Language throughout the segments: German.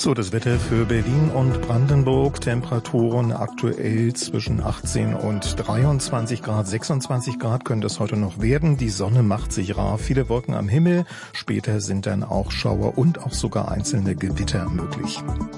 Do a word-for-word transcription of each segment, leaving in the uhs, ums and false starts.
So, das Wetter für Berlin und Brandenburg. Temperaturen aktuell zwischen achtzehn und dreiundzwanzig Grad. sechsundzwanzig Grad können das heute noch werden. Die Sonne macht sich rar. Viele Wolken am Himmel. Später sind dann auch Schauer und auch sogar einzelne Gewitter möglich.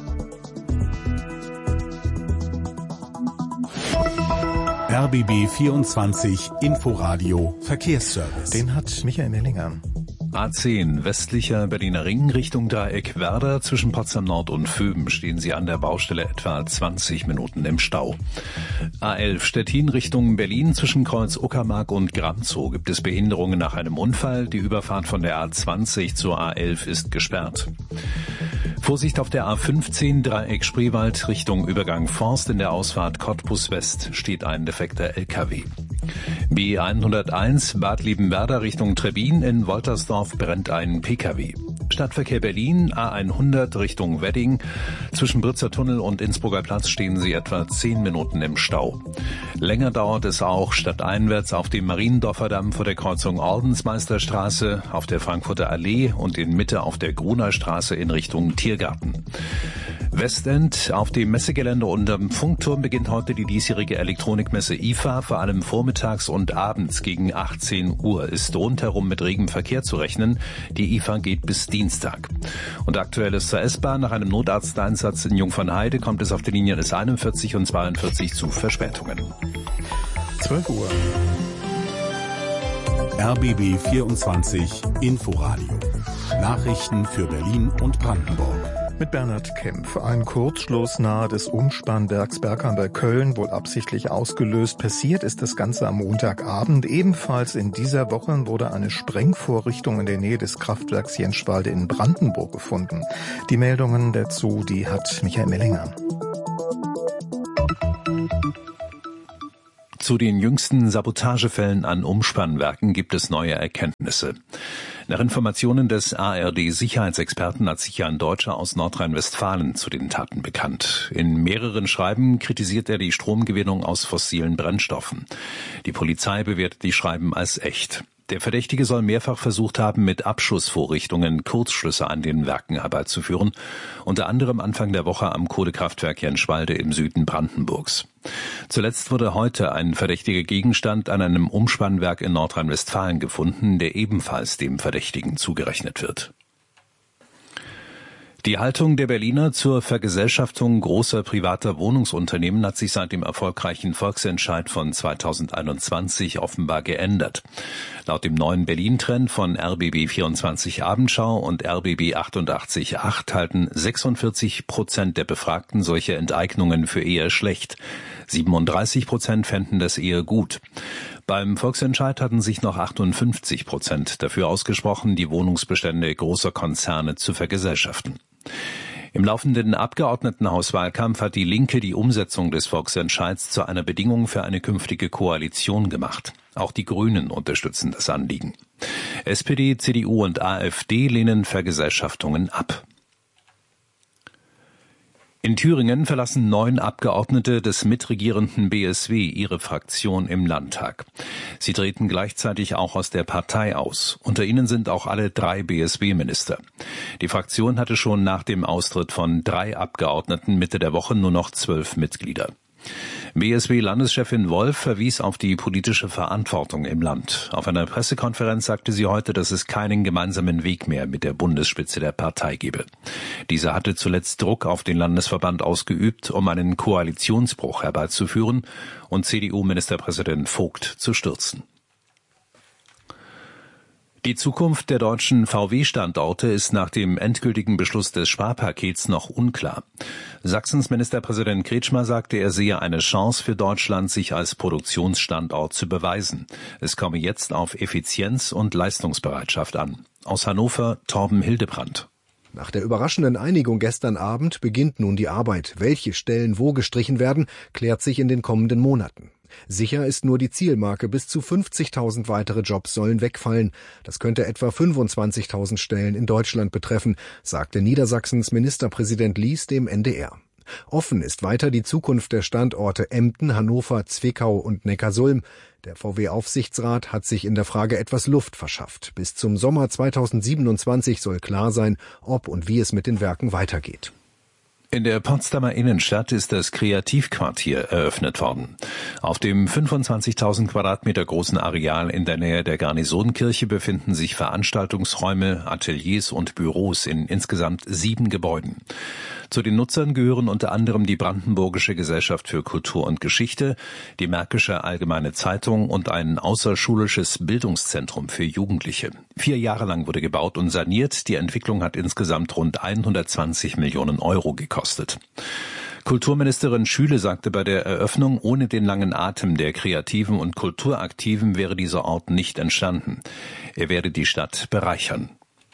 R B B vierundzwanzig Inforadio Verkehrsservice. Den hat Michael Mellinger. A zehn, westlicher Berliner Ring Richtung Dreieck Werder. Zwischen Potsdam Nord und Vöben stehen Sie an der Baustelle etwa zwanzig Minuten im Stau. A elf, Stettin Richtung Berlin. Zwischen Kreuz Uckermark und Gramzow gibt es Behinderungen nach einem Unfall. Die Überfahrt von der A zwanzig zur A elf ist gesperrt. Vorsicht auf der A fünfzehn, Dreieck Spreewald Richtung Übergang Forst. In der Ausfahrt Cottbus West steht ein defekter L K W. B hunderteins, Bad Liebenwerda Richtung Trebbin. In Woltersdorf brennt ein P K W. Stadtverkehr Berlin, A hundert Richtung Wedding. Zwischen Britzer Tunnel und Innsbrucker Platz stehen Sie etwa zehn Minuten im Stau. Länger dauert es auch stadteinwärts auf dem Mariendorfer Damm vor der Kreuzung Ordensmeisterstraße, auf der Frankfurter Allee und in Mitte auf der Gruner Straße in Richtung Tiergarten. Westend, auf dem Messegelände unterm Funkturm beginnt heute die diesjährige Elektronikmesse I F A. Vor allem vormittags und abends gegen achtzehn Uhr ist rundherum mit regem Verkehr zu rechnen. Die I F A geht bis Dienstag. Und aktuelles zur S-Bahn. Nach einem Notarzteinsatz in Jungfernheide kommt es auf den Linien S einundvierzig und zweiundvierzig zu Verspätungen. zwölf Uhr. R B B vierundzwanzig Inforadio. Nachrichten für Berlin und Brandenburg. Mit Bernhard Kempf. Ein Kurzschluss nahe des Umspannwerks Bergheim bei Köln, wohl absichtlich ausgelöst. Passiert ist das Ganze am Montagabend. Ebenfalls in dieser Woche wurde eine Sprengvorrichtung in der Nähe des Kraftwerks Jenschwalde in Brandenburg gefunden. Die Meldungen dazu, die hat Michael Mellinger. Zu den jüngsten Sabotagefällen an Umspannwerken gibt es neue Erkenntnisse. Nach Informationen des A R D-Sicherheitsexperten hat sich ein Deutscher aus Nordrhein-Westfalen zu den Taten bekannt. In mehreren Schreiben kritisiert er die Stromgewinnung aus fossilen Brennstoffen. Die Polizei bewertet die Schreiben als echt. Der Verdächtige soll mehrfach versucht haben, mit Abschussvorrichtungen Kurzschlüsse an den Werken herbeizuführen, unter anderem Anfang der Woche am Kohlekraftwerk Jenschwalde im Süden Brandenburgs. Zuletzt wurde heute ein verdächtiger Gegenstand an einem Umspannwerk in Nordrhein-Westfalen gefunden, der ebenfalls dem Verdächtigen zugerechnet wird. Die Haltung der Berliner zur Vergesellschaftung großer privater Wohnungsunternehmen hat sich seit dem erfolgreichen Volksentscheid von zweitausendeinundzwanzig offenbar geändert. Laut dem neuen Berlin-Trend von R B B vierundzwanzig Abendschau und R B B achtundachtzig Komma acht halten sechsundvierzig Prozent der Befragten solche Enteignungen für eher schlecht. siebenunddreißig Prozent fänden das eher gut. Beim Volksentscheid hatten sich noch achtundfünfzig Prozent dafür ausgesprochen, die Wohnungsbestände großer Konzerne zu vergesellschaften. Im laufenden Abgeordnetenhauswahlkampf hat die Linke die Umsetzung des Volksentscheids zu einer Bedingung für eine künftige Koalition gemacht. Auch die Grünen unterstützen das Anliegen. S P D, C D U und A f D lehnen Vergesellschaftungen ab. In Thüringen verlassen neun Abgeordnete des mitregierenden B S W ihre Fraktion im Landtag. Sie treten gleichzeitig auch aus der Partei aus. Unter ihnen sind auch alle drei B S W-Minister. Die Fraktion hatte schon nach dem Austritt von drei Abgeordneten Mitte der Woche nur noch zwölf Mitglieder. B S W-Landeschefin Wolf verwies auf die politische Verantwortung im Land. Auf einer Pressekonferenz sagte sie heute, dass es keinen gemeinsamen Weg mehr mit der Bundesspitze der Partei gebe. Diese hatte zuletzt Druck auf den Landesverband ausgeübt, um einen Koalitionsbruch herbeizuführen und C D U-Ministerpräsident Vogt zu stürzen. Die Zukunft der deutschen V W-Standorte ist nach dem endgültigen Beschluss des Sparpakets noch unklar. Sachsens Ministerpräsident Kretschmer sagte, er sehe eine Chance für Deutschland, sich als Produktionsstandort zu beweisen. Es komme jetzt auf Effizienz und Leistungsbereitschaft an. Aus Hannover Torben Hildebrandt. Nach der überraschenden Einigung gestern Abend beginnt nun die Arbeit. Welche Stellen wo gestrichen werden, klärt sich in den kommenden Monaten. Sicher ist nur die Zielmarke, bis zu fünfzigtausend weitere Jobs sollen wegfallen. Das könnte etwa fünfundzwanzigtausend Stellen in Deutschland betreffen, sagte Niedersachsens Ministerpräsident Lies dem N D R. Offen ist weiter die Zukunft der Standorte Emden, Hannover, Zwickau und Neckarsulm. Der V W-Aufsichtsrat hat sich in der Frage etwas Luft verschafft. Bis zum Sommer zweitausendsiebenundzwanzig soll klar sein, ob und wie es mit den Werken weitergeht. In der Potsdamer Innenstadt ist das Kreativquartier eröffnet worden. Auf dem fünfundzwanzigtausend Quadratmeter großen Areal in der Nähe der Garnisonkirche befinden sich Veranstaltungsräume, Ateliers und Büros in insgesamt sieben Gebäuden. Zu den Nutzern gehören unter anderem die Brandenburgische Gesellschaft für Kultur und Geschichte, die Märkische Allgemeine Zeitung und ein außerschulisches Bildungszentrum für Jugendliche. Vier Jahre lang wurde gebaut und saniert. Die Entwicklung hat insgesamt rund hundertzwanzig Millionen Euro gekostet. Kulturministerin Schüle sagte bei der Eröffnung, ohne den langen Atem der Kreativen und Kulturaktiven wäre dieser Ort nicht entstanden. Er werde die Stadt bereichern.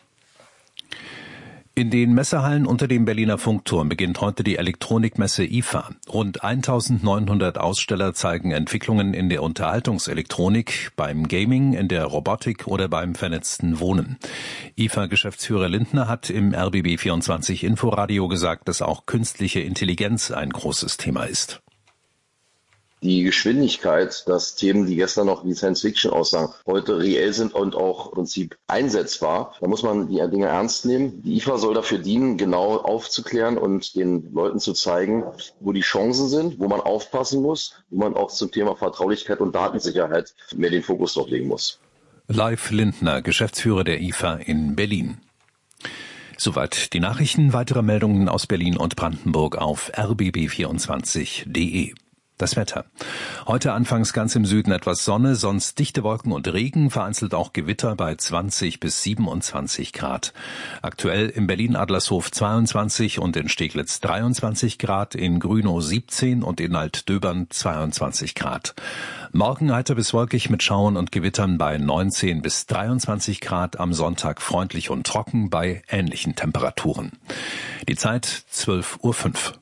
In den Messehallen unter dem Berliner Funkturm beginnt heute die Elektronikmesse I F A. Rund eintausendneunhundert Aussteller zeigen Entwicklungen in der Unterhaltungselektronik, beim Gaming, in der Robotik oder beim vernetzten Wohnen. I F A-Geschäftsführer Lindner hat im R B B vierundzwanzig Inforadio gesagt, dass auch künstliche Intelligenz ein großes Thema ist. Die Geschwindigkeit, dass Themen, die gestern noch wie Science Fiction aussahen, heute reell sind und auch im Prinzip einsetzbar. Da muss man die Dinge ernst nehmen. Die I F A soll dafür dienen, genau aufzuklären und den Leuten zu zeigen, wo die Chancen sind, wo man aufpassen muss, wo man auch zum Thema Vertraulichkeit und Datensicherheit mehr den Fokus drauf legen muss. Live Lindner, Geschäftsführer der I F A in Berlin. Soweit die Nachrichten. Weitere Meldungen aus Berlin und Brandenburg auf r b b vierundzwanzig punkt d e. Das Wetter. Heute anfangs ganz im Süden etwas Sonne, sonst dichte Wolken und Regen, vereinzelt auch Gewitter bei zwanzig bis siebenundzwanzig Grad. Aktuell in Berlin-Adlershof zweiundzwanzig und in Steglitz dreiundzwanzig Grad, in Grünow siebzehn und in Altdöbern zweiundzwanzig Grad. Morgen heiter bis wolkig mit Schauern und Gewittern bei neunzehn bis dreiundzwanzig Grad, am Sonntag freundlich und trocken bei ähnlichen Temperaturen. Die Zeit zwölf Uhr fünf.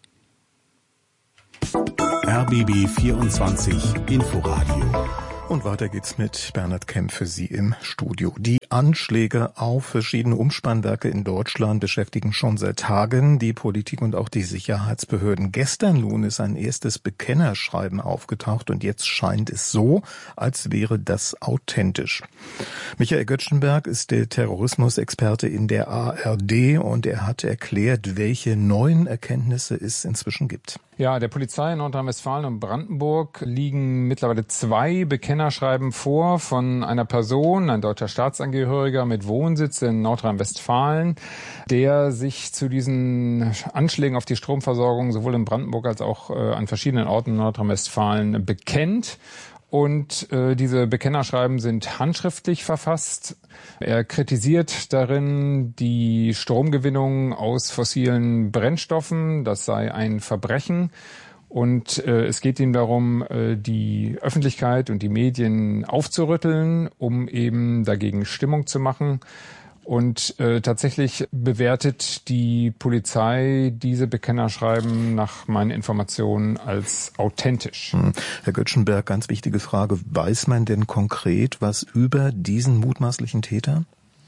R B B vierundzwanzig Inforadio. Und weiter geht's mit Bernhard Kemp für Sie im Studio. Die Anschläge auf verschiedene Umspannwerke in Deutschland beschäftigen schon seit Tagen die Politik und auch die Sicherheitsbehörden. Gestern nun ist ein erstes Bekennerschreiben aufgetaucht und jetzt scheint es so, als wäre das authentisch. Michael Göttschenberg ist der Terrorismusexperte in der A R D und er hat erklärt, welche neuen Erkenntnisse es inzwischen gibt. Ja, der Polizei in Nordrhein-Westfalen und Brandenburg liegen mittlerweile zwei Bekennerschreiben vor von einer Person, ein deutscher Staatsangehöriger mit Wohnsitz in Nordrhein-Westfalen, der sich zu diesen Anschlägen auf die Stromversorgung sowohl in Brandenburg als auch äh, an verschiedenen Orten in Nordrhein-Westfalen bekennt. Und äh, diese Bekennerschreiben sind handschriftlich verfasst. Er kritisiert darin die Stromgewinnung aus fossilen Brennstoffen. Das sei ein Verbrechen. Und äh, es geht ihm darum, äh, die Öffentlichkeit und die Medien aufzurütteln, um eben dagegen Stimmung zu machen. Und äh, tatsächlich bewertet die Polizei diese Bekennerschreiben nach meinen Informationen als authentisch. Hm. Herr Göttschenberg, ganz wichtige Frage. Weiß man denn konkret was über diesen mutmaßlichen Täter?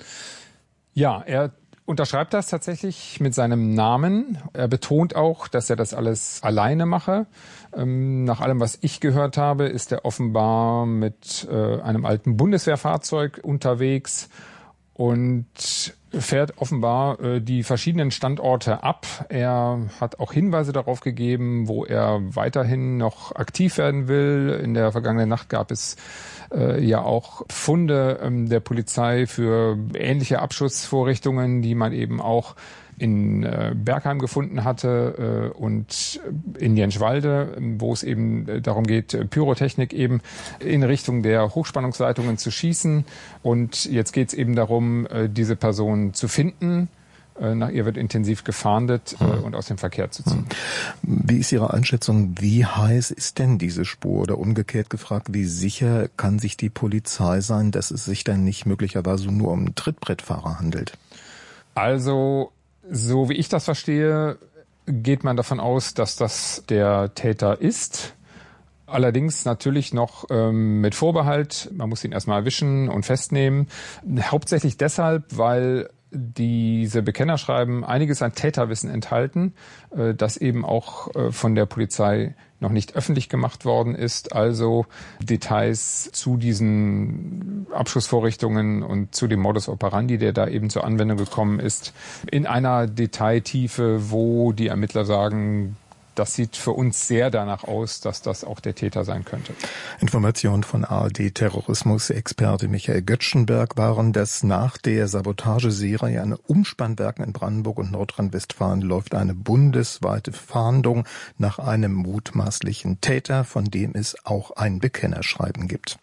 Ja, er unterschreibt das tatsächlich mit seinem Namen. Er betont auch, dass er das alles alleine mache. Ähm, nach allem, was ich gehört habe, ist er offenbar mit äh, einem alten Bundeswehrfahrzeug unterwegs und fährt offenbar äh, die verschiedenen Standorte ab. Er hat auch Hinweise darauf gegeben, wo er weiterhin noch aktiv werden will. In der vergangenen Nacht gab es äh, ja auch Funde ähm, der Polizei für ähnliche Abschussvorrichtungen, die man eben auch in äh, Bergheim gefunden hatte äh, und in Jenschwalde, wo es eben äh, darum geht, Pyrotechnik eben in Richtung der Hochspannungsleitungen zu schießen. Und jetzt geht es eben darum, äh, diese Person zu finden. Äh, nach ihr wird intensiv gefahndet äh, und aus dem Verkehr zu ziehen. Wie ist Ihre Einschätzung, wie heiß ist denn diese Spur? Oder umgekehrt gefragt, wie sicher kann sich die Polizei sein, dass es sich dann nicht möglicherweise nur um einen Trittbrettfahrer handelt? Also, so wie ich das verstehe, geht man davon aus, dass das der Täter ist. Allerdings natürlich noch ähm, mit Vorbehalt. Man muss ihn erstmal erwischen und festnehmen. Hauptsächlich deshalb, weil diese Bekennerschreiben einiges an Täterwissen enthalten, äh, das eben auch äh, von der Polizei noch nicht öffentlich gemacht worden ist. Also Details zu diesen Abschussvorrichtungen und zu dem Modus operandi, der da eben zur Anwendung gekommen ist, in einer Detailtiefe, wo die Ermittler sagen, das sieht für uns sehr danach aus, dass das auch der Täter sein könnte. Informationen von A R D-Terrorismus-Experte Michael Göttschenberg waren, dass nach der Sabotageserie an Umspannwerken in Brandenburg und Nordrhein-Westfalen läuft eine bundesweite Fahndung nach einem mutmaßlichen Täter, von dem es auch ein Bekennerschreiben gibt.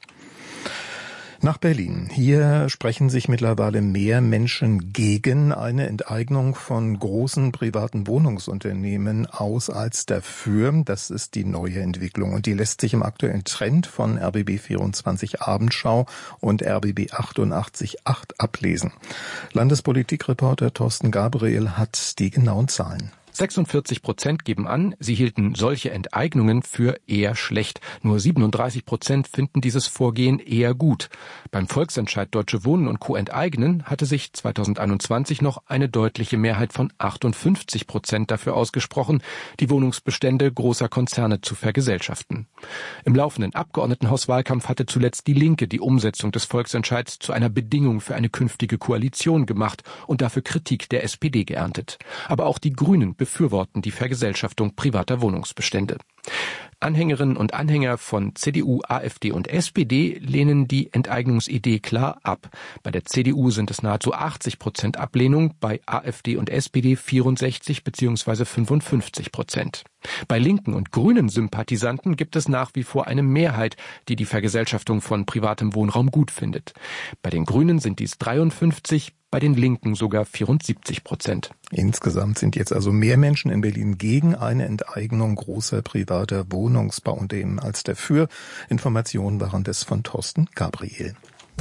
Nach Berlin. Hier sprechen sich mittlerweile mehr Menschen gegen eine Enteignung von großen privaten Wohnungsunternehmen aus als dafür. Das ist die neue Entwicklung und die lässt sich im aktuellen Trend von R B B vierundzwanzig Abendschau und R B B achtundachtzig Komma acht ablesen. Landespolitikreporter Thorsten Gabriel hat die genauen Zahlen. sechsundvierzig Prozent geben an, sie hielten solche Enteignungen für eher schlecht. Nur siebenunddreißig Prozent finden dieses Vorgehen eher gut. Beim Volksentscheid Deutsche Wohnen und Co. enteignen hatte sich zweitausendeinundzwanzig noch eine deutliche Mehrheit von achtundfünfzig Prozent dafür ausgesprochen, die Wohnungsbestände großer Konzerne zu vergesellschaften. Im laufenden Abgeordnetenhauswahlkampf hatte zuletzt die Linke die Umsetzung des Volksentscheids zu einer Bedingung für eine künftige Koalition gemacht und dafür Kritik der S P D geerntet. Aber auch die Grünen befürworten die Vergesellschaftung privater Wohnungsbestände. Anhängerinnen und Anhänger von C D U, AfD und S P D lehnen die Enteignungsidee klar ab. Bei der C D U sind es nahezu achtzig Prozent Ablehnung, bei AfD und S P D vierundsechzig bzw. fünfundfünfzig Prozent. Bei linken und grünen Sympathisanten gibt es nach wie vor eine Mehrheit, die die Vergesellschaftung von privatem Wohnraum gut findet. Bei den Grünen sind dies dreiundfünfzig, bei den Linken sogar vierundsiebzig Prozent. Insgesamt sind jetzt also mehr Menschen in Berlin gegen eine Enteignung großer privater Wohnungsbauunternehmen als dafür. Informationen waren das von Thorsten Gabriel.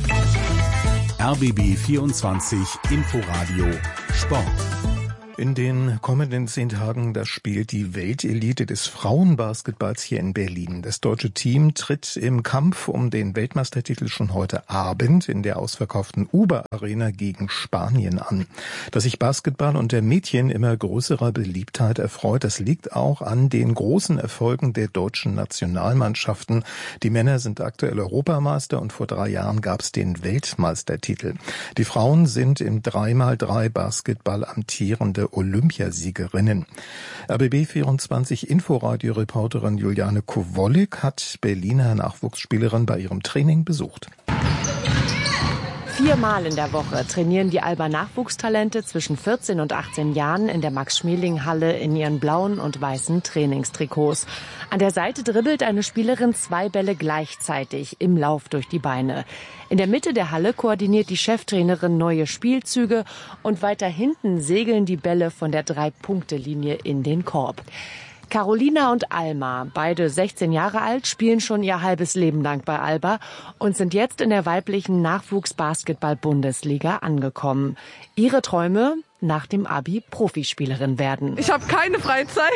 R B B vierundzwanzig Inforadio Sport. In den kommenden zehn Tagen, da spielt die Weltelite des Frauenbasketballs hier in Berlin. Das deutsche Team tritt im Kampf um den Weltmeistertitel schon heute Abend in der ausverkauften Uber Arena gegen Spanien an. Dass sich Basketball unter Mädchen immer größerer Beliebtheit erfreut, das liegt auch an den großen Erfolgen der deutschen Nationalmannschaften. Die Männer sind aktuell Europameister und vor drei Jahren gab es den Weltmeistertitel. Die Frauen sind im drei mal drei Basketball amtierende Olympiasiegerinnen. R B B vierundzwanzig Inforadio-Reporterin Juliane Kowollik hat Berliner Nachwuchsspielerin bei ihrem Training besucht. Viermal in der Woche trainieren die Alba Nachwuchstalente zwischen vierzehn und achtzehn Jahren in der Max-Schmeling-Halle in ihren blauen und weißen Trainingstrikots. An der Seite dribbelt eine Spielerin zwei Bälle gleichzeitig im Lauf durch die Beine. In der Mitte der Halle koordiniert die Cheftrainerin neue Spielzüge und weiter hinten segeln die Bälle von der Drei-Punkte-Linie in den Korb. Carolina und Alma, beide sechzehn Jahre alt, spielen schon ihr halbes Leben lang bei Alba und sind jetzt in der weiblichen Nachwuchs-Basketball-Bundesliga angekommen. Ihre Träume: nach dem Abi Profispielerin werden. Ich habe keine Freizeit.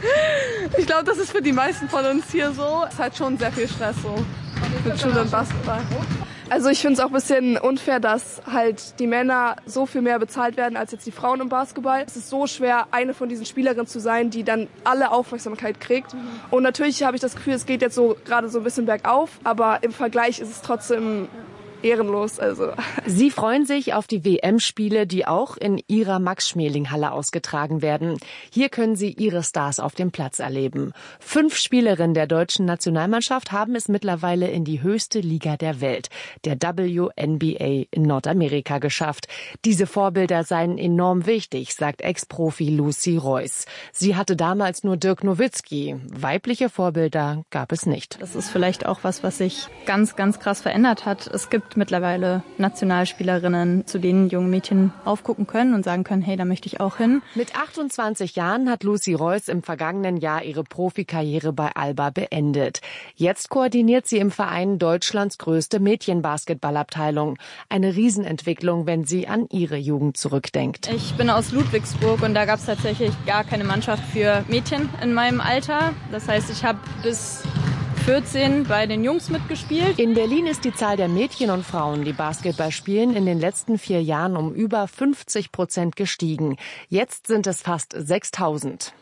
Ich glaube, das ist für die meisten von uns hier so. Es ist halt schon sehr viel Stress so mit Schule und Basketball. Also ich finde es auch ein bisschen unfair, dass halt die Männer so viel mehr bezahlt werden als jetzt die Frauen im Basketball. Es ist so schwer, eine von diesen Spielerinnen zu sein, die dann alle Aufmerksamkeit kriegt. Und natürlich habe ich das Gefühl, es geht jetzt so gerade so ein bisschen bergauf, aber im Vergleich ist es trotzdem ehrenlos. Also. Sie freuen sich auf die W M-Spiele, die auch in ihrer Max-Schmeling-Halle ausgetragen werden. Hier können sie ihre Stars auf dem Platz erleben. Fünf Spielerinnen der deutschen Nationalmannschaft haben es mittlerweile in die höchste Liga der Welt, der W N B A in Nordamerika, geschafft. Diese Vorbilder seien enorm wichtig, sagt Ex-Profi Lucy Royce. Sie hatte damals nur Dirk Nowitzki. Weibliche Vorbilder gab es nicht. Das ist vielleicht auch was, was sich ganz, ganz krass verändert hat. Es gibt mittlerweile Nationalspielerinnen, zu denen junge Mädchen aufgucken können und sagen können, hey, da möchte ich auch hin. Mit achtundzwanzig Jahren hat Lucy Royce im vergangenen Jahr ihre Profikarriere bei Alba beendet. Jetzt koordiniert sie im Verein Deutschlands größte Mädchenbasketballabteilung. Eine Riesenentwicklung, wenn sie an ihre Jugend zurückdenkt. Ich bin aus Ludwigsburg und da gab es tatsächlich gar keine Mannschaft für Mädchen in meinem Alter. Das heißt, ich habe bis vierzehn bei den Jungs mitgespielt. In Berlin ist die Zahl der Mädchen und Frauen, die Basketball spielen, in den letzten vier Jahren um über fünfzig Prozent gestiegen. Jetzt sind es fast sechstausend.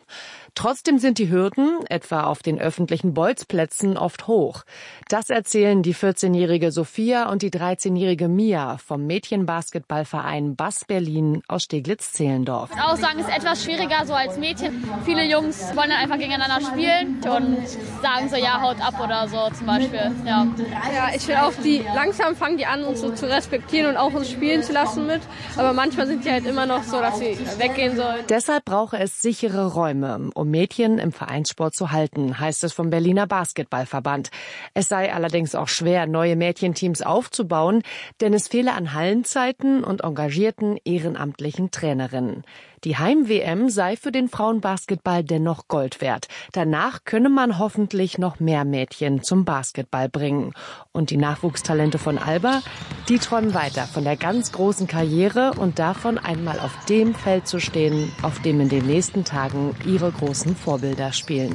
Trotzdem sind die Hürden, etwa auf den öffentlichen Bolzplätzen, oft hoch. Das erzählen die vierzehnjährige Sophia und die dreizehnjährige Mia vom Mädchenbasketballverein Bass Berlin aus Steglitz-Zehlendorf. Ich würde auch sagen, es ist etwas schwieriger so als Mädchen. Viele Jungs wollen dann einfach gegeneinander spielen und sagen so, ja, haut ab oder so zum Beispiel. Ja, ja ich finde auch, die langsam fangen die an, uns so zu respektieren und auch uns spielen zu lassen mit. Aber manchmal sind die halt immer noch so, dass sie weggehen sollen. Deshalb brauche es sichere Räume, um Mädchen im Vereinssport zu halten, heißt es vom Berliner Basketballverband. Es sei allerdings auch schwer, neue Mädchenteams aufzubauen, denn es fehle an Hallenzeiten und engagierten ehrenamtlichen Trainerinnen. Die Heim-W M sei für den Frauenbasketball dennoch Gold wert. Danach könne man hoffentlich noch mehr Mädchen zum Basketball bringen. Und die Nachwuchstalente von Alba, die träumen weiter von der ganz großen Karriere und davon, einmal auf dem Feld zu stehen, auf dem in den nächsten Tagen ihre großen Vorbilder spielen.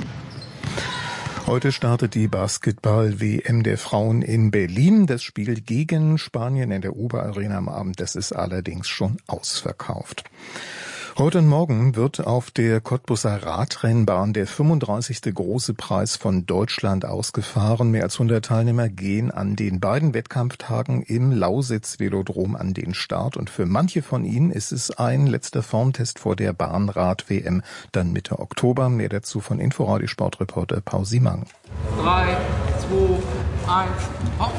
Heute startet die Basketball-W M der Frauen in Berlin. Das Spiel gegen Spanien in der Uber Arena am Abend, das ist allerdings schon ausverkauft. Heute und morgen wird auf der Cottbuser Radrennbahn der fünfunddreißigste Große Preis von Deutschland ausgefahren. Mehr als hundert Teilnehmer gehen an den beiden Wettkampftagen im Lausitz-Velodrom an den Start. Und für manche von ihnen ist es ein letzter Formtest vor der Bahnrad-W M dann Mitte Oktober. Mehr dazu von Inforadio-Sportreporter Paul Simang. drei, zwei, eins, hopp!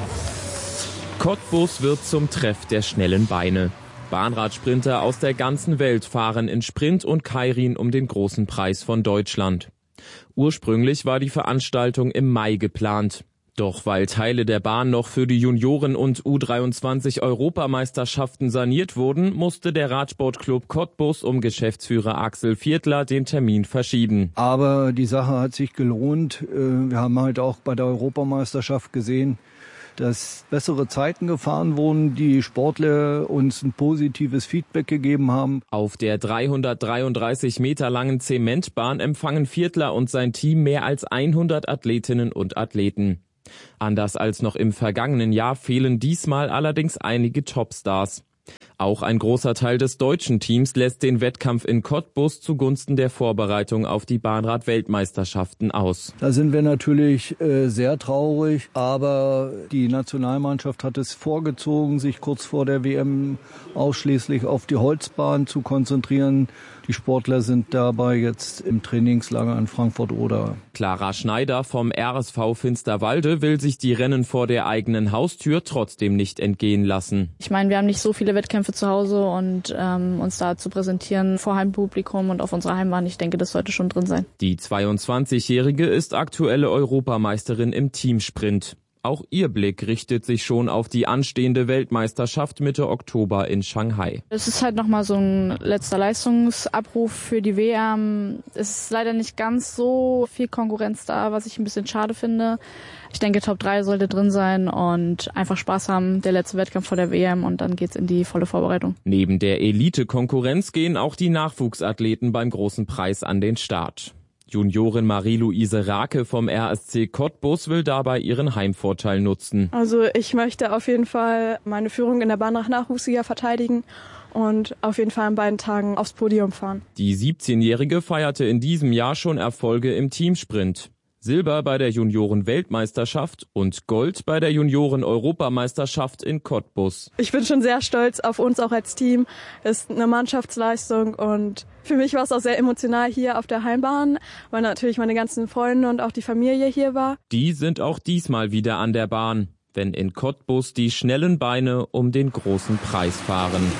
Cottbus wird zum Treff der schnellen Beine. Bahnradsprinter aus der ganzen Welt fahren in Sprint und Keirin um den großen Preis von Deutschland. Ursprünglich war die Veranstaltung im Mai geplant. Doch weil Teile der Bahn noch für die Junioren- und U dreiundzwanzig Europameisterschaften saniert wurden, musste der Radsportclub Cottbus um Geschäftsführer Axel Viertler den Termin verschieben. Aber die Sache hat sich gelohnt. Wir haben halt auch bei der Europameisterschaft gesehen, dass bessere Zeiten gefahren wurden, die Sportler uns ein positives Feedback gegeben haben. Auf der dreihundertdreiunddreißig Meter langen Zementbahn empfangen Viertler und sein Team mehr als hundert Athletinnen und Athleten. Anders als noch im vergangenen Jahr fehlen diesmal allerdings einige Topstars. Auch ein großer Teil des deutschen Teams lässt den Wettkampf in Cottbus zugunsten der Vorbereitung auf die Bahnrad-Weltmeisterschaften aus. Da sind wir natürlich äh, sehr traurig, aber die Nationalmannschaft hat es vorgezogen, sich kurz vor der W M ausschließlich auf die Holzbahn zu konzentrieren. Die Sportler sind dabei jetzt im Trainingslager in Frankfurt-Oder. Clara Schneider vom R S V Finsterwalde will sich die Rennen vor der eigenen Haustür trotzdem nicht entgehen lassen. Ich meine, wir haben nicht so viele Wettkämpfe zu Hause und ähm, uns da zu präsentieren vor Heimpublikum und auf unserer Heimbahn, ich denke, das sollte schon drin sein. Die zweiundzwanzigjährige ist aktuelle Europameisterin im Teamsprint. Auch ihr Blick richtet sich schon auf die anstehende Weltmeisterschaft Mitte Oktober in Shanghai. Es ist halt nochmal so ein letzter Leistungsabruf für die W M. Es ist leider nicht ganz so viel Konkurrenz da, was ich ein bisschen schade finde. Ich denke, Top drei sollte drin sein und einfach Spaß haben, der letzte Wettkampf vor der W M und dann geht's in die volle Vorbereitung. Neben der Elite-Konkurrenz gehen auch die Nachwuchsathleten beim großen Preis an den Start. Juniorin Marie-Louise Rake vom R S C Cottbus will dabei ihren Heimvorteil nutzen. Also ich möchte auf jeden Fall meine Führung in der Bahnrad-Nachwuchsliga verteidigen und auf jeden Fall an beiden Tagen aufs Podium fahren. Die siebzehnjährige feierte in diesem Jahr schon Erfolge im Teamsprint. Silber bei der Junioren-Weltmeisterschaft und Gold bei der Junioren-Europameisterschaft in Cottbus. Ich bin schon sehr stolz auf uns auch als Team. Es ist eine Mannschaftsleistung und für mich war es auch sehr emotional hier auf der Heimbahn, weil natürlich meine ganzen Freunde und auch die Familie hier war. Die sind auch diesmal wieder an der Bahn, wenn in Cottbus die schnellen Beine um den großen Preis fahren.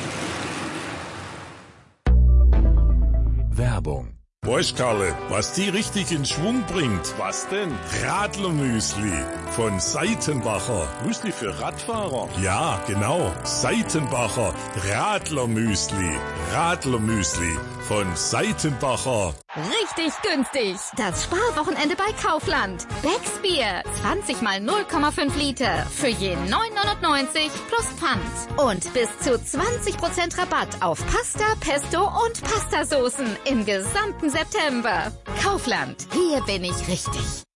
Werbung. Boys, Karle, was die richtig in Schwung bringt. Was denn? Radlermüsli von Seitenbacher. Müsli für Radfahrer? Ja, genau. Seitenbacher Radlermüsli. Radlermüsli von Seitenbacher. Richtig günstig. Das Sparwochenende bei Kaufland. Becks Bier. zwanzig mal null Komma fünf Liter. Für je neun neunundneunzig plus Pfand. Und bis zu zwanzig Prozent Rabatt auf Pasta, Pesto und Pastasoßen im gesamten September. Kaufland. Hier bin ich richtig.